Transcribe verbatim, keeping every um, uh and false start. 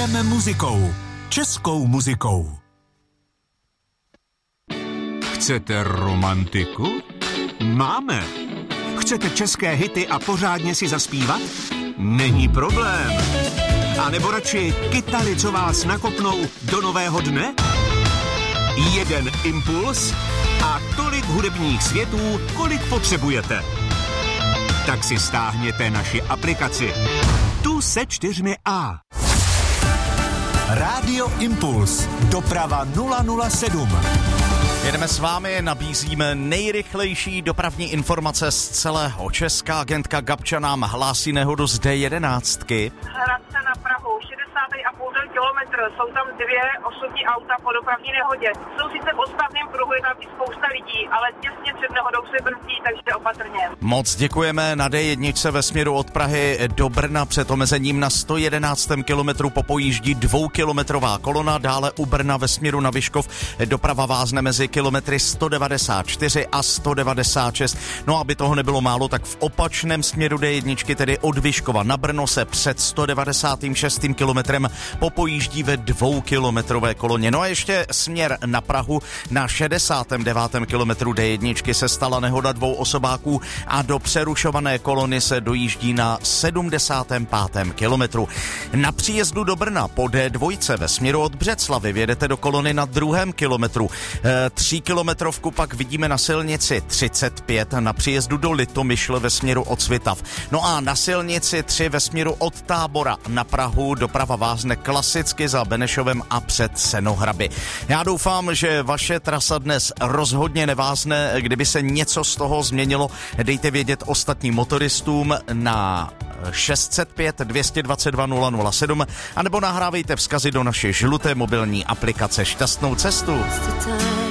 Žijeme muzikou. Českou muzikou. Chcete romantiku? Máme. Chcete české hity a pořádně si zaspívat? Není problém. A nebo radši kytary, co vás nakopnou do nového dne? Jeden impuls a tolik hudebních světů, kolik potřebujete. Tak si stáhněte naši aplikaci. Tu se čtyřmi A. Rádio Impuls. Doprava nula nula sedm. Jedeme s vámi, nabízíme nejrychlejší dopravní informace z celého Česka. Agentka Gabča nám hlásí nehodu z D jedenáctky. Hradce na Prahu, šedesát a půl kilometr, jsou tam dvě osobní auta po dopravní nehodě. Jsou sice v odstavném pruhu, je tam i spousta lidí, ale těsně před nehodou se brzdí, takže opatrně. Moc děkujeme. Na D jedna ve směru od Prahy do Brna před omezením na sto jedenáctém kilometru popojíždí dvoukilometrová kolona, dále u Brna ve směru na Vyškov doprava vázne mezi kilometry sto devadesát čtyři a sto devadesát šest. No aby toho nebylo málo, tak v opačném směru D jedna, tedy od Vyškova na Brno, se před sto devadesát šestým kilometrem popojíždí ve dvoukilometrové koloně. No a ještě směr na Prahu na šedesátém devátém kilometru D jedna se stala nehoda dvou osobáků a do přerušované kolony se dojíždí na sedmdesátém pátém kilometru. Na příjezdu do Brna po D dva ve směru od Břeclavy vjedete do kolony na druhém kilometru. E, Tříkilometrovku pak vidíme na silnici třicet pět na příjezdu do Litomyšle ve směru od Svitav. No a na silnici tři ve směru od Tábora na Prahu doprava vázne klasicky za Benešovem a před Senohraby. Já doufám, že vaše trasa dnes rozhodně nevázne. Kdyby se něco z toho změnilo, dejte vědět ostatním motoristům na šest set pět dvě dvacet dva nula nula sedm anebo nahrávejte vzkazy do naší žluté mobilní aplikace. Šťastnou cestu!